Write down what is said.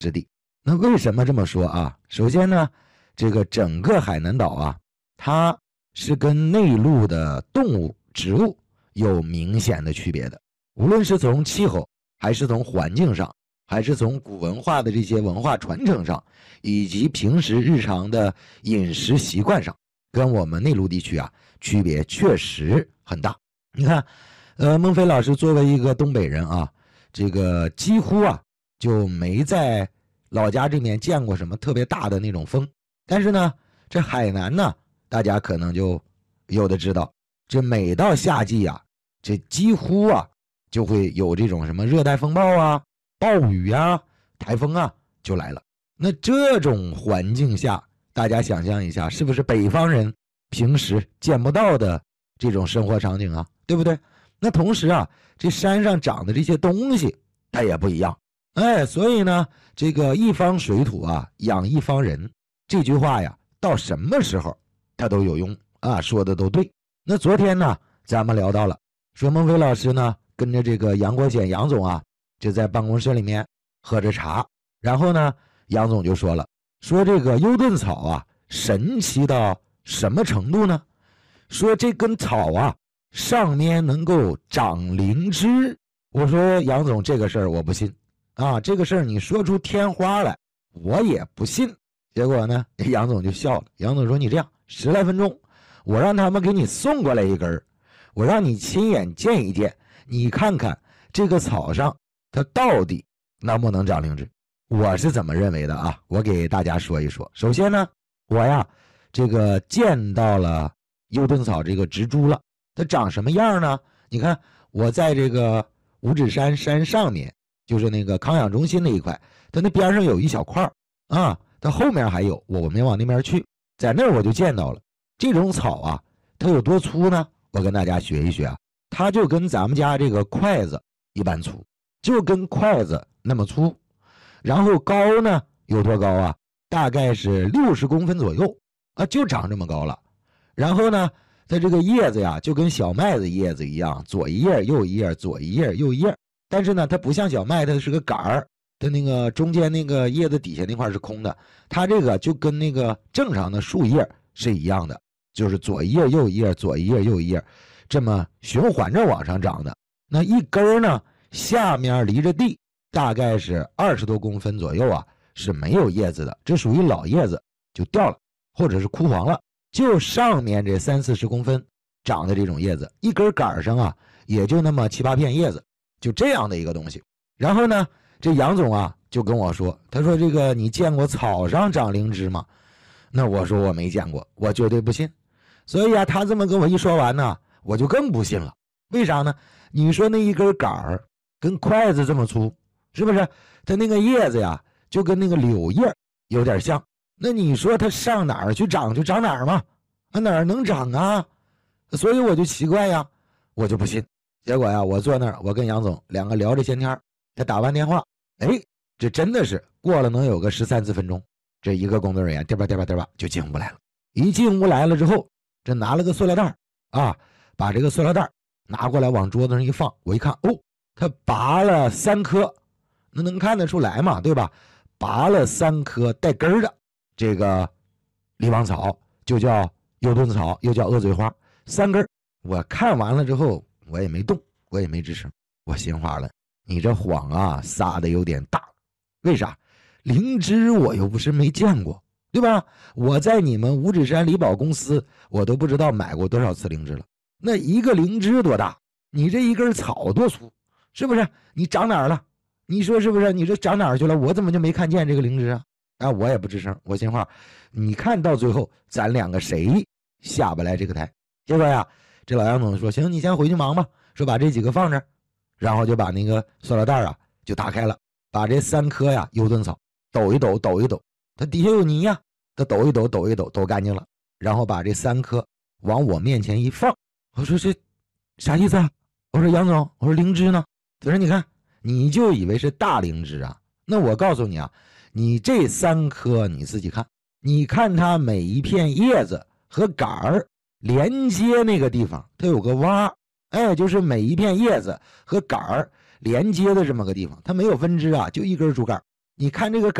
之地。那为什么这么说啊？首先呢，这个整个海南岛啊，它是跟内陆的动物、植物有明显的区别的，无论是从气候，还是从环境上，还是从古文化的这些文化传承上，以及平时日常的饮食习惯上，跟我们内陆地区啊区别确实很大。你看，孟非老师作为一个东北人啊，这个几乎啊就没在老家这边见过什么特别大的那种风。但是呢，这海南呢，大家可能就有的知道，这每到夏季啊，这几乎啊就会有这种什么热带风暴啊、暴雨啊、台风啊就来了。那这种环境下，大家想象一下，是不是北方人平时见不到的这种生活场景啊？对不对？那同时啊，这山上长的这些东西它也不一样。所以呢，这个一方水土啊，养一方人，这句话呀，到什么时候它都有用啊，说的都对。那昨天呢，咱们聊到了，说孟非老师呢跟着这个杨国显杨总啊，就在办公室里面喝着茶，然后呢，杨总就说了，说这个优盾草啊，神奇到什么程度呢？说这根草啊，上面能够长灵芝。我说杨总，这个事儿我不信啊，这个事儿你说出天花来，我也不信。结果呢，杨总就笑了。杨总说：“你这样10来分钟，我让他们给你送过来一根，我让你亲眼见一见，你看看这个草上它到底能不能长灵芝。”我是怎么认为的啊？我给大家说一说。首先呢，我呀这个见到了优盾草这个植株了，它长什么样呢？你看我在这个五指山山上面，就是那个康养中心那一块，它那边上有一小块啊，它后面还有，我没往那边去，在那儿我就见到了这种草啊。它有多粗呢？我跟大家学一学啊，它就跟咱们家这个筷子一般粗，就跟筷子那么粗。然后高呢有多高啊？大概是60公分左右啊，就长这么高了。然后呢，它这个叶子呀，就跟小麦子叶子一样，左一叶右一叶，左一叶右一叶。但是呢，它不像小麦，它是个杆儿，它那个中间那个叶子底下那块是空的。它这个就跟那个正常的树叶是一样的，就是左一叶右一叶，左一叶右一叶，这么循环着往上长的。那一根呢，下面离着地大概是20多公分左右啊，是没有叶子的，这属于老叶子，就掉了或者是枯黄了。就上面这30-40公分长的这种叶子，一根杆上啊也就那么7、8片叶子，就这样的一个东西。然后呢，这杨总啊就跟我说，他说这个你见过草上长灵芝吗？那我说我没见过，我绝对不信。所以啊，他这么跟我一说完呢，我就更不信了。为啥呢？你说那一根杆儿跟筷子这么粗，是不是？它那个叶子呀，就跟那个柳叶有点像。那你说它上哪儿去长就长哪儿嘛？哪儿能长啊？所以我就奇怪呀，我就不信。结果呀，我坐那儿，我跟杨总两个聊着闲天，他打完电话，这真的是过了能有个13、14分钟，这一个工作人员颠吧就进屋来了。一进屋来了之后，这拿了个塑料袋啊，把这个塑料袋拿过来往桌子上一放，我一看，他拔了3颗，那能看得出来嘛，对吧？拔了3颗带根的这个狸王草，就叫优盾草，又叫恶嘴花，3根。我看完了之后，我也没动，我也没吱声，我心话了，你这谎啊撒的有点大。为啥？灵芝我又不是没见过，对吧？我在你们五指山梨宝公司，我都不知道买过多少次灵芝了。那一个灵芝多大？你这一根草多粗？是不是？你长哪儿了？你说是不是？你这长哪儿去了？我怎么就没看见这个灵芝啊？我也不吱声，我心话，你看到最后咱两个谁下不来这个台？结果呀，这老杨总说行，你先回去忙吧，说把这几个放这儿，然后就把那个塑料袋啊就打开了，把这3颗呀优盾草抖一抖，它底下有泥呀，它抖一抖，抖干净了，然后把这3颗往我面前一放。我说这啥意思啊？我说杨总，我说灵芝呢？他说你看，你就以为是大灵芝啊？那我告诉你啊，你这3颗你自己看，你看它每一片叶子和杆儿连接那个地方，它有个洼，就是每一片叶子和杆儿连接的这么个地方，它没有分支啊，就一根竹竿。 你看这个